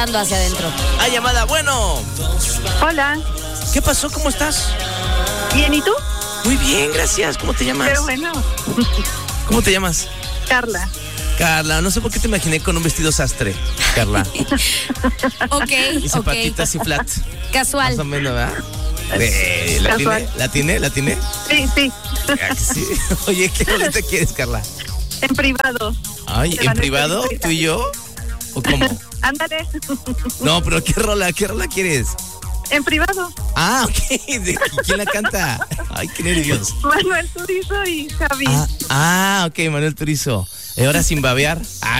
hacia adentro. Hay llamada, bueno. Hola, ¿Qué pasó? ¿Cómo estás? bien, ¿y tú? Muy bien, gracias. ¿Cómo te llamas? Pero bueno, ¿Cómo te llamas? Carla. Carla, no sé por qué te imaginé con un vestido sastre, Carla. Ok, Y zapatitas y flat. Casual. Más o menos, ¿verdad? Casual. ¿La tiene? Sí, Ah, que sí. Oye, ¿qué rolita quieres, Carla? en privado. Ay, ¿en privado? ¿Tú y yo? ¿O cómo? Ándale, No, pero ¿qué rola quieres? en privado. Ah, ok. ¿Quién la canta? Ay, qué nervios. Manuel Turizo y Javi. Ok, Manuel Turizo. Ahora sin babear.